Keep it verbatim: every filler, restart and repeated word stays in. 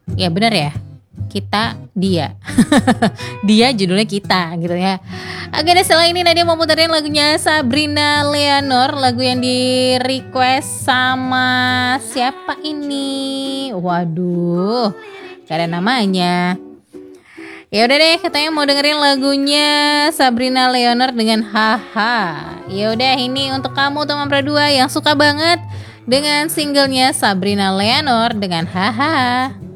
Ya benar ya. Kita, dia. Dia judulnya kita gitu ya. Oke deh, setelah ini Nadia mau puterin lagunya Sabrina Leonor, lagu yang di request sama siapa ini? Waduh, gak ada namanya. Ya udah deh, katanya mau dengerin lagunya Sabrina Leonor dengan Haha. Ya udah, ini untuk kamu teman Pradua yang suka banget dengan singlenya Sabrina Leonor dengan Haha.